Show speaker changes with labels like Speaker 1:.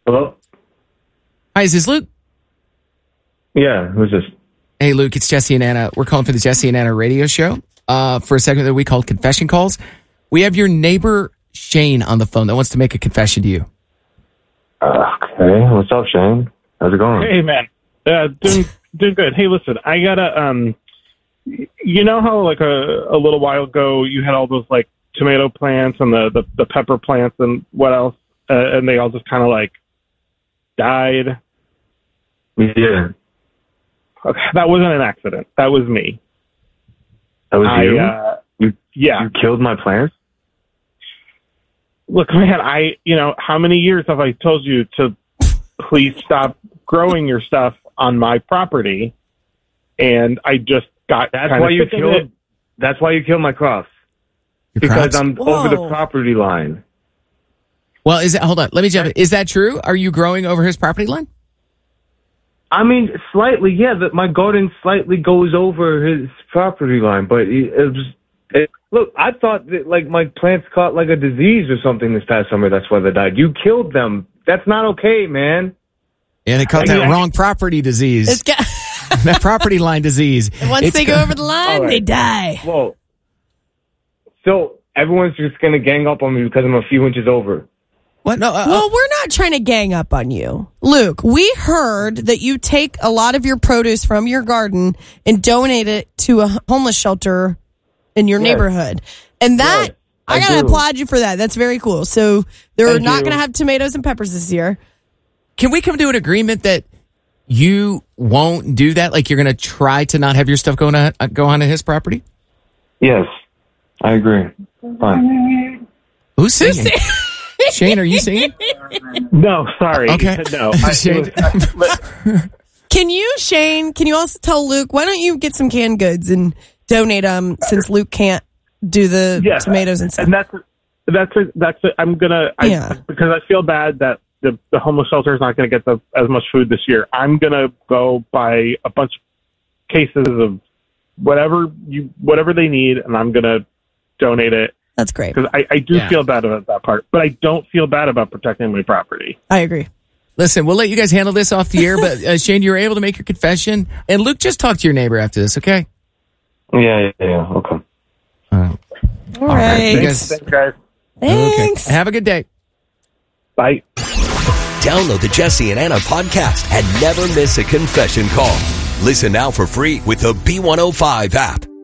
Speaker 1: Hello?
Speaker 2: Hi, is this Luke?
Speaker 1: Yeah, who's this?
Speaker 2: Hey, Luke, it's Jesse and Anna. We're calling for the Jesse and Anna radio show for a segment that we call Confession Calls. We have your neighbor, Shane, on the phone that wants to make a confession to you.
Speaker 1: Okay, what's up, Shane? How's it going?
Speaker 3: Hey, man. Doing good. Hey, listen, I gotta, you know how, like, a little while ago you had all those, like, tomato plants and the pepper plants and what else? And they all just kind of, like, died?
Speaker 1: Yeah.
Speaker 3: Okay, that wasn't an accident. That was me.
Speaker 1: That was you?
Speaker 3: Yeah.
Speaker 1: You killed my plants?
Speaker 3: Look, man, how many years have I told you to please stop growing your stuff on my property? And I just got
Speaker 1: That's why you killed my crops. Because I'm over the property line.
Speaker 2: Well, hold on. Let me jump in. Is that true? Are you growing over his property line?
Speaker 1: I mean, slightly, yeah. My garden slightly goes over his property line, but look, I thought that, like, my plants caught, like, a disease or something this past summer. That's why they died. You killed them. That's not okay, man.
Speaker 2: Yeah, they caught that wrong property disease. That property line disease.
Speaker 4: Once they go over the line, they die.
Speaker 1: Whoa. So everyone's just going to gang up on me because I'm a few inches over.
Speaker 2: What? No.
Speaker 4: Well, we're not trying to gang up on you. Luke, we heard that you take a lot of your produce from your garden and donate it to a homeless shelter in your neighborhood. And that, I got to applaud you for that. That's very cool. So they're not going to have tomatoes and peppers this year.
Speaker 2: Can we come to an agreement that you won't do that? Like, you're going to try to not have your stuff go onto his property?
Speaker 1: Yes, I agree. Fine.
Speaker 2: Who's singing? Shane, are you singing?
Speaker 3: No, sorry.
Speaker 2: Okay.
Speaker 3: No.
Speaker 4: Can you also tell Luke, why don't you get some canned goods and donate them since Luke can't do the tomatoes and stuff?
Speaker 3: And that's it. I'm gonna, because I feel bad that the homeless shelter is not going to get as much food this year. I'm gonna go buy a bunch of cases of whatever they need, and I'm gonna donate it.
Speaker 4: That's great.
Speaker 3: Because I do feel bad about that part, but I don't feel bad about protecting my property.
Speaker 4: I agree.
Speaker 2: Listen, we'll let you guys handle this off the air, but Shane, you were able to make your confession. And Luke, just talk to your neighbor after this, okay?
Speaker 1: Yeah, okay.
Speaker 4: All right.
Speaker 3: Thanks, guys.
Speaker 4: Thanks.
Speaker 2: Okay. Have a good day.
Speaker 3: Bye.
Speaker 5: Download the Jesse and Anna podcast and never miss a confession call. Listen now for free with the B105 app.